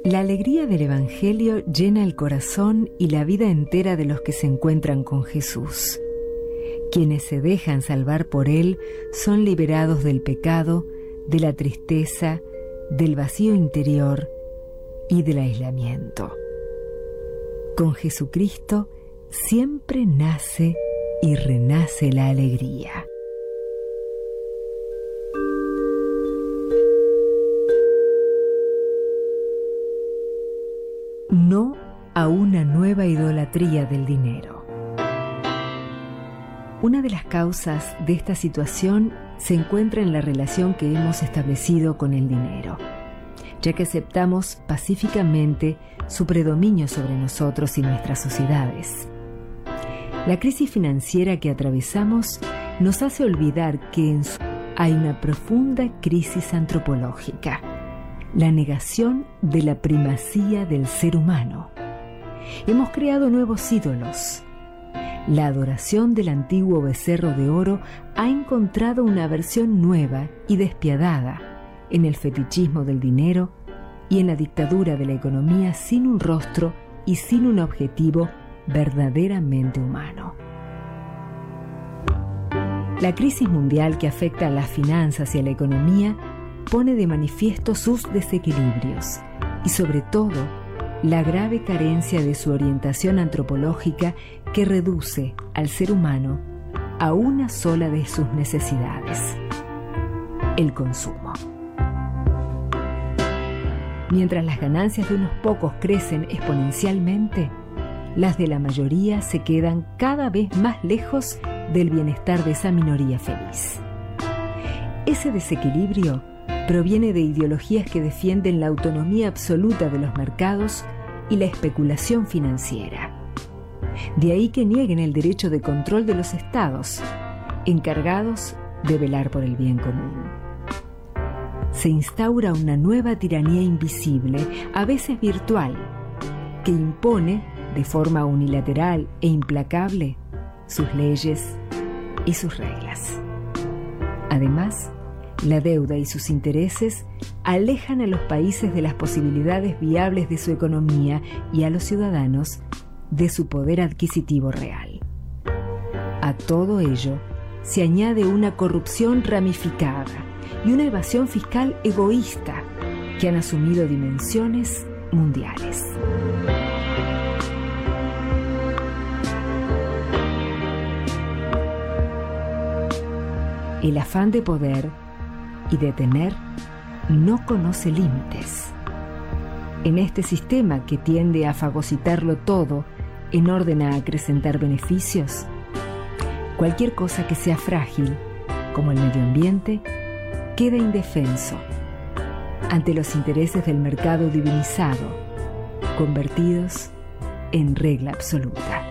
La alegría del Evangelio llena el corazón y la vida entera de los que se encuentran con Jesús. Quienes se dejan salvar por Él son liberados del pecado, de la tristeza, del vacío interior y del aislamiento. Con Jesucristo siempre nace y renace la alegría. No a una nueva idolatría del dinero. Una de las causas de esta situación se encuentra en la relación que hemos establecido con el dinero, ya que aceptamos pacíficamente su predominio sobre nosotros y nuestras sociedades. La crisis financiera que atravesamos nos hace olvidar que en su hay una profunda crisis antropológica, la negación de la primacía del ser humano. Hemos creado nuevos ídolos. La adoración del antiguo becerro de oro ha encontrado una versión nueva y despiadada en el fetichismo del dinero y en la dictadura de la economía sin un rostro y sin un objetivo verdaderamente humano. La crisis mundial que afecta a las finanzas y a la economía pone de manifiesto sus desequilibrios y, sobre todo, la grave carencia de su orientación antropológica que reduce al ser humano a una sola de sus necesidades: el consumo. Mientras las ganancias de unos pocos crecen exponencialmente, las de la mayoría se quedan cada vez más lejos del bienestar de esa minoría feliz. Ese desequilibrio proviene de ideologías que defienden la autonomía absoluta de los mercados y la especulación financiera. De ahí que nieguen el derecho de control de los estados, encargados de velar por el bien común. Se instaura una nueva tiranía invisible, a veces virtual, que impone de forma unilateral e implacable sus leyes y sus reglas. Además, la deuda y sus intereses alejan a los países de las posibilidades viables de su economía y a los ciudadanos de su poder adquisitivo real. A todo ello se añade una corrupción ramificada y una evasión fiscal egoísta que han asumido dimensiones mundiales. El afán de poder y de tener no conoce límites. En este sistema que tiende a fagocitarlo todo en orden a acrecentar beneficios, cualquier cosa que sea frágil, como el medio ambiente, queda indefenso ante los intereses del mercado divinizado, convertidos en regla absoluta.